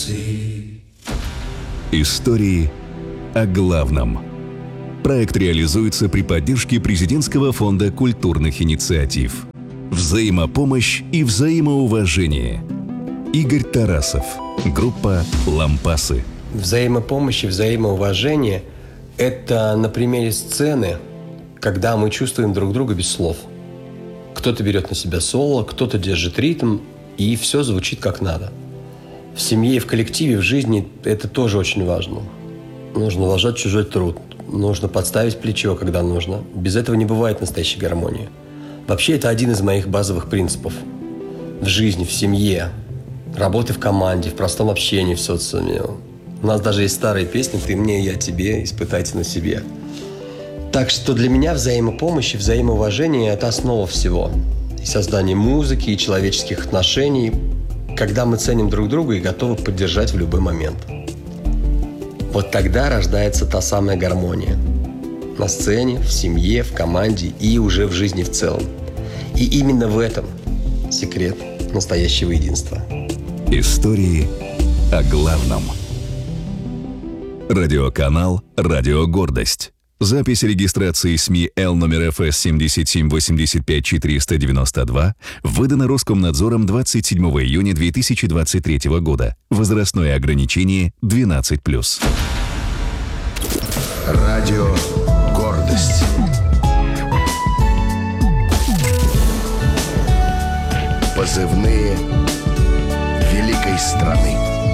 Истории о главном. Проект реализуется при поддержке Президентского фонда культурных инициатив. Взаимопомощь и взаимоуважение. Игорь Тарасов. Группа «Лампасы». Взаимопомощь и взаимоуважение – это на примере сцены, когда мы чувствуем друг друга без слов. Кто-то берет на себя соло, кто-то держит ритм, и все звучит как надо. В семье и в коллективе, в жизни это тоже очень важно. Нужно уважать чужой труд, нужно подставить плечо, когда нужно. Без этого не бывает настоящей гармонии. Вообще, это один из моих базовых принципов. В жизни, в семье, работы в команде, в простом общении, в социуме. У нас даже есть старые песни «Ты мне, я тебе, испытайте на себе». Так что для меня взаимопомощь и взаимоуважение – это основа всего. И создание музыки, и человеческих отношений, когда мы ценим друг друга и готовы поддержать в любой момент. Вот тогда рождается та самая гармония. На сцене, в семье, в команде и уже в жизни в целом. И именно в этом секрет настоящего единства. Истории о главном. Радиоканал «Радио Гордость». Запись регистрации СМИ Л номер ФС 7785492 выдана Роскомнадзором 27 июня 2023 года. Возрастное ограничение 12+. Радио «Гордость». Позывные великой страны.